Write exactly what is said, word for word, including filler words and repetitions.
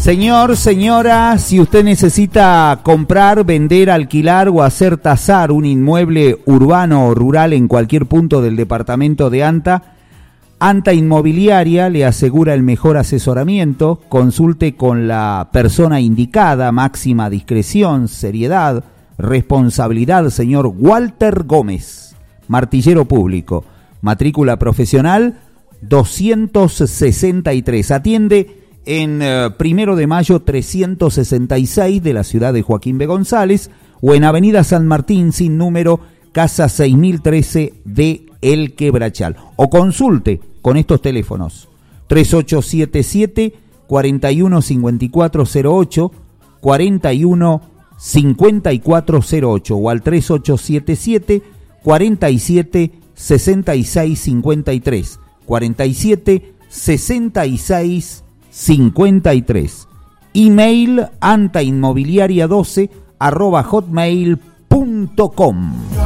Señor, señora, si usted necesita comprar, vender, alquilar o hacer tasar un inmueble urbano o rural en cualquier punto del departamento de Anta, Anta Inmobiliaria le asegura el mejor asesoramiento. Consulte con la persona indicada, máxima discreción, seriedad, responsabilidad, señor Walter Gómez, martillero público, matrícula profesional doscientos sesenta y tres, atiende en uh, Primero de Mayo trescientos sesenta y seis de la ciudad de Joaquín B. González, o en Avenida San Martín sin número, casa seis mil trece de El Quebrachal. O consulte con estos teléfonos: tres ocho siete siete, cuatro uno cinco cuatro cero ocho, cuatro uno cinco cuatro cero ocho o al tres ocho siete siete, cuatro siete, seis seis cinco tres, cuatro siete, seis seis cincuenta y tres. Email antainmobiliaria doce arroba hotmail punto com.